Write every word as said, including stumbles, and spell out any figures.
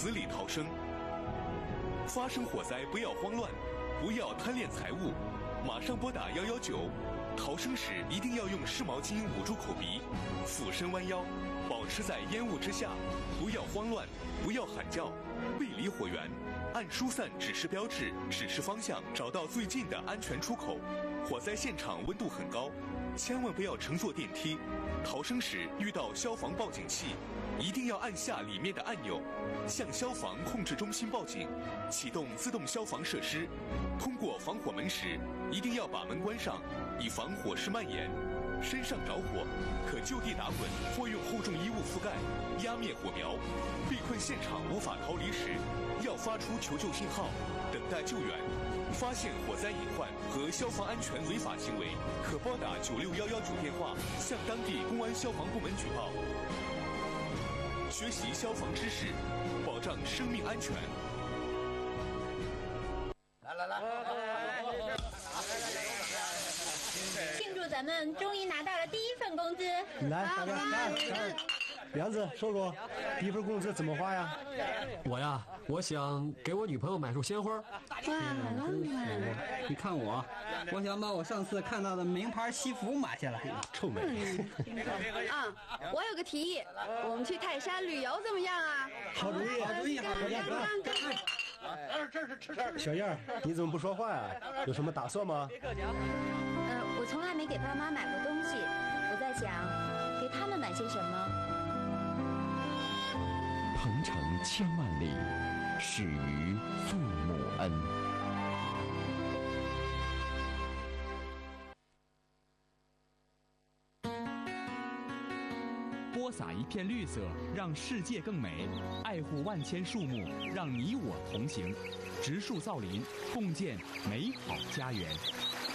死里逃生。发生火灾不要慌乱，不要贪恋财物，马上拨打一一九。逃生时一定要用湿毛巾捂住口鼻，俯身弯腰，保持在烟雾之下，不要慌乱，不要喊叫，背离火源，按疏散指示标志指示方向，找到最近的安全出口。火灾现场温度很高，千万不要乘坐电梯。逃生时遇到消防报警器，一定要按下里面的按钮，向消防控制中心报警，启动自动消防设施。通过防火门时，一定要把门关上，以防火势蔓延。身上着火，可就地打滚或用厚重衣物覆盖，压灭火苗。被困现场无法逃离时，要发出求救信号，等待救援。发现火灾隐患和消防安全违法行为，可拨打九六一一九电话向当地公安消防部门举报。学习消防知识，保障生命安全。 来来来， 庆祝咱们终于拿到了第一份工资！ 来，大哥，来来，梁子说说，第一份工资怎么花呀？ 我呀，我想给我女朋友买束鲜花。 哇，好浪漫！ 你看我，我想把我上次看到的名牌西服买下来。 臭美！ 啊，我有个提议，我们去泰山旅游怎么样啊？ 好主意， 好主意，好主意！ 哎，这是吃吃。 小燕，你怎么不说话呀？有什么打算吗？ 呃，我从来没给爸妈买过东西，我在想给他们买些什么。 鹏程千万里，始于父母恩。 播撒一片绿色，让世界更美；爱护万千树木，让你我同行。植树造林，共建美好家园。